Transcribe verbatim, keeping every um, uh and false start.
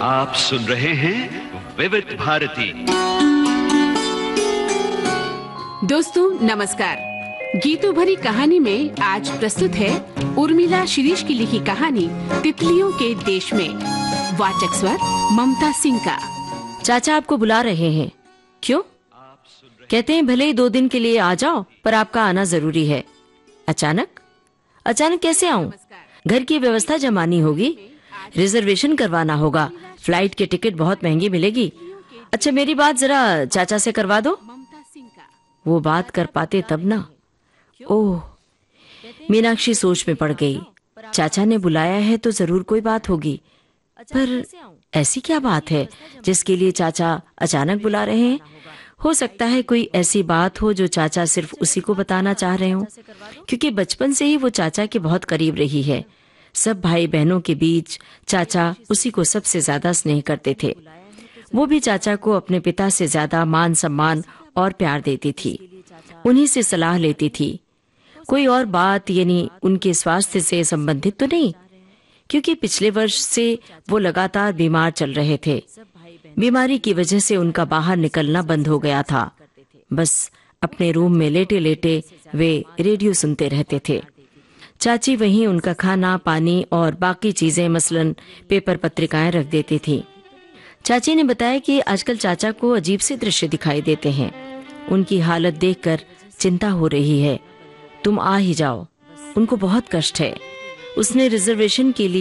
आप सुन रहे हैं विविध भारती। दोस्तों नमस्कार। गीतों भरी कहानी में आज प्रस्तुत है उर्मिला शिरीष की लिखी कहानी तितलियों के देश में। वाचक स्वर ममता सिंह का। चाचा आपको बुला रहे हैं। क्यों? कहते हैं भले ही दो दिन के लिए आ जाओ, पर आपका आना जरूरी है। अचानक अचानक कैसे आऊं? घर की व्यवस्था जमानी होगी, रिजर्वेशन करवाना होगा, फ्लाइट की टिकट बहुत महंगी मिलेगी। अच्छा मेरी बात जरा चाचा से करवा दो। वो बात कर पाते तब ना। ओह, मीनाक्षी सोच में पड़ गई। चाचा ने बुलाया है तो जरूर कोई बात होगी, पर ऐसी क्या बात है जिसके लिए चाचा अचानक बुला रहे हैं? हो सकता है कोई ऐसी बात हो जो चाचा सिर्फ उसी को बताना चाह रहे हो, क्योंकि बचपन से ही वो चाचा के बहुत करीब रही है। सब भाई बहनों के बीच चाचा उसी को सबसे ज्यादा स्नेह करते थे। वो भी चाचा को अपने पिता से ज्यादा मान सम्मान और प्यार देती थी, उन्हीं से सलाह लेती थी। कोई और बात यानी उनके स्वास्थ्य से संबंधित तो नहीं, क्योंकि पिछले वर्ष से वो लगातार बीमार चल रहे थे। बीमारी की वजह से उनका बाहर निकलना बंद हो गया था। बस अपने रूम में लेटे लेटे वे रेडियो सुनते रहते थे। चाची वहीं उनका खाना पानी और बाकी चीजें मसलन पेपर पत्रिकाएं रख देती थी। चाची ने बताया कि आजकल चाचा को अजीब से दृश्य दिखाई देते हैं। उनकी हालत देखकर चिंता हो रही है। तुम आ ही जाओ, उनको बहुत कष्ट है। उसने रिजर्वेशन के लिए